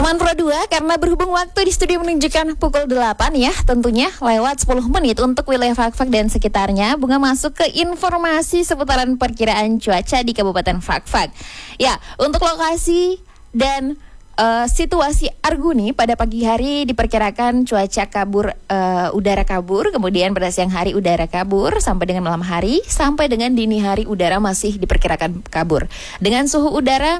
Teman Pro 2, karena berhubung waktu di studio menunjukkan pukul 8 ya, tentunya lewat 10 menit untuk wilayah Fakfak dan sekitarnya, Bunga masuk ke informasi seputaran perkiraan cuaca di Kabupaten Fakfak. Ya, untuk lokasi dan situasi Arguni pada pagi hari diperkirakan cuaca kabur, udara kabur, kemudian pada siang hari udara kabur, sampai dengan malam hari, sampai dengan dini hari udara masih diperkirakan kabur. Dengan suhu udara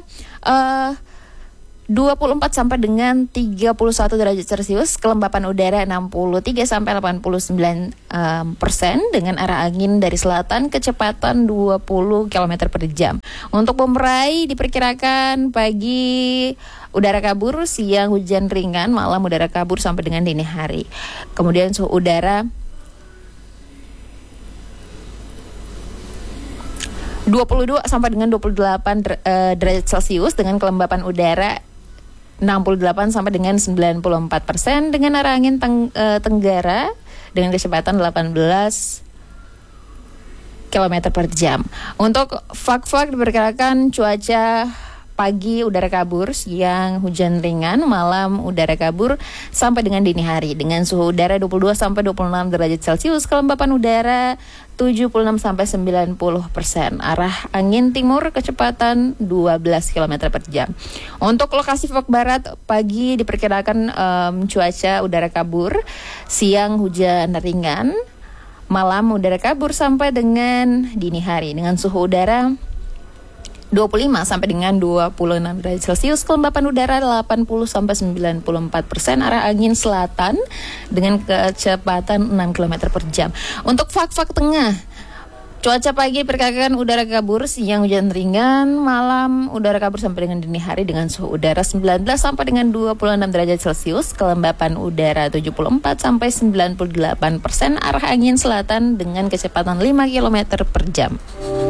24 sampai dengan 31 derajat Celcius, kelembapan udara 63 sampai 89%, dengan arah angin dari selatan kecepatan 20 km per jam. Untuk Bomberai diperkirakan pagi udara kabur, siang hujan ringan, malam udara kabur sampai dengan dini hari. Kemudian suhu udara 22 sampai dengan 28 derajat Celcius, dengan kelembapan udara 68 sampai dengan 94%, dengan arah angin tenggara dengan kecepatan 18 km per jam. Untuk Fakfak diperkirakan cuaca pagi udara kabur, siang hujan ringan, malam udara kabur sampai dengan dini hari, dengan suhu udara 22 sampai 26 derajat Celcius, kelembapan udara 76 sampai 90%, arah angin timur kecepatan 12 km per jam. Untuk lokasi Fak Barat pagi diperkirakan cuaca udara kabur, siang hujan ringan, malam udara kabur sampai dengan dini hari, dengan suhu udara 25 sampai dengan 26 derajat Celcius, kelembapan udara 80 sampai 94%, arah angin selatan dengan kecepatan 6 km per jam. Untuk Fakfak Tengah, cuaca pagi diperkirakan udara kabur, siang hujan ringan, malam udara kabur sampai dengan dini hari, dengan suhu udara 19 sampai dengan 26 derajat Celcius, kelembapan udara 74 sampai 98%, arah angin selatan dengan kecepatan 5 km per jam.